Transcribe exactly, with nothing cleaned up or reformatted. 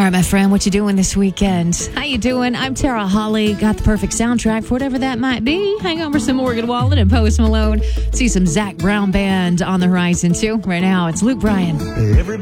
right, my friend, what you doing this weekend? How you doing? I'm Tara Holly. Got the perfect soundtrack for whatever that might be. Hang on for some Morgan Wallen and Post Malone. See some Zach Brown Band on the horizon, too. Right now, it's Luke Bryan. Everybody